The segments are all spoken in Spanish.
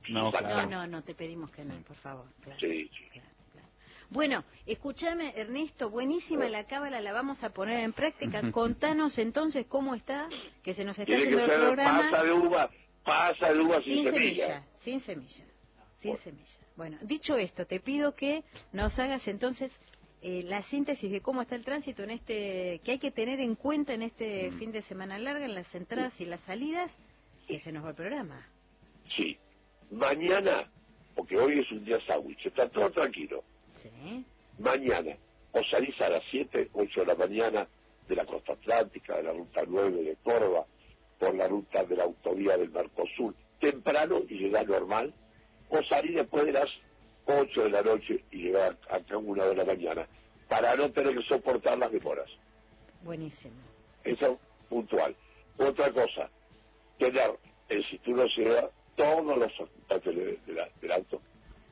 No, claro. No, te pedimos que no, por favor. Claro, sí. Claro. Bueno, escúchame, Ernesto, buenísima la cábala, la vamos a poner en práctica. Contanos entonces cómo está, que se nos está Tiene yendo que el ser programa. pasa de uva sin semilla. Sin semilla. Bueno, dicho esto, te pido que nos hagas entonces la síntesis de cómo está el tránsito en que hay que tener en cuenta en este fin de semana larga, en las entradas y las salidas, que se nos va el programa. Sí. Mañana, porque hoy es un día sándwich, está todo tranquilo. Sí. Mañana, o salís a las 7, 8 de la mañana de la costa atlántica, de la ruta 9 de Córdoba, por la ruta de la autovía del Mercosur, temprano y llegás normal, o salís después de las 8 de la noche y llegar acá a 1 de la mañana, para no tener que soportar las demoras. Buenísimo. Eso es puntual. Otra cosa, tener el cinturón de seguridad, todos los papeles del auto,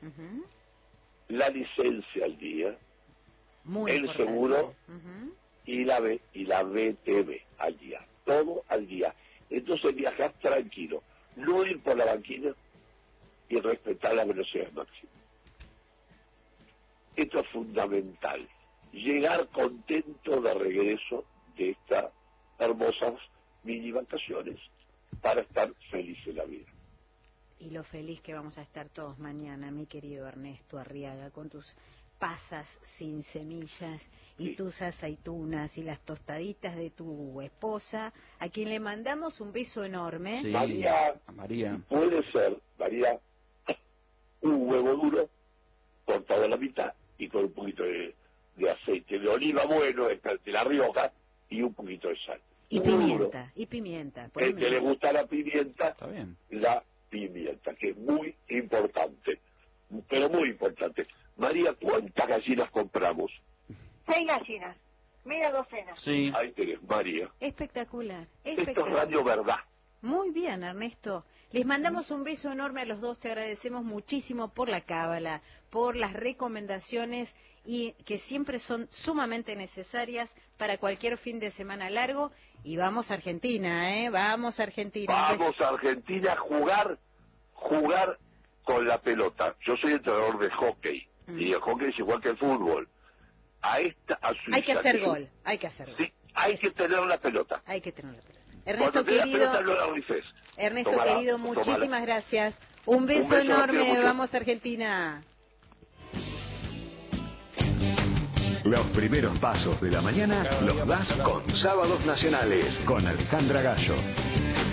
la licencia al día, Muy el importante. seguro y la BTV al día, todo al día. Entonces viajar tranquilo, no ir por la banquina y respetar la velocidad máxima. Esto es fundamental. Llegar contento de regreso de estas hermosas mini vacaciones para estar feliz en la vida. Y lo feliz que vamos a estar todos mañana, mi querido Ernesto Arriaga, con tus pasas sin semillas y tus aceitunas y las tostaditas de tu esposa, a quien le mandamos un beso enorme. Sí, María. Puede ser, María, un huevo duro cortado a la mitad y con un poquito de aceite de oliva bueno, de La Rioja, y un poquito de sal. Y pimienta. El que le gusta la pimienta, está bien. La pimienta, que es muy importante, pero muy importante. María, ¿cuántas gallinas compramos? 6 gallinas, media docena. Sí. Ahí tenés, María. Espectacular. Esto es Radio Verdad. Muy bien, Ernesto. Les mandamos un beso enorme a los dos. Te agradecemos muchísimo por la cábala, por las recomendaciones y que siempre son sumamente necesarias para cualquier fin de semana largo. Y vamos a Argentina, ¿eh? Vamos a Argentina. Vamos a Argentina a jugar con la pelota. Yo soy entrenador de hockey y el hockey es igual que el fútbol. Hay que hacer gol. Sí, hay que tener la pelota. Ernesto querido, muchísimas gracias. Un beso enorme, vamos a Argentina. Los primeros pasos de la mañana los das con Sábados Nacionales, con Alejandra Gallo.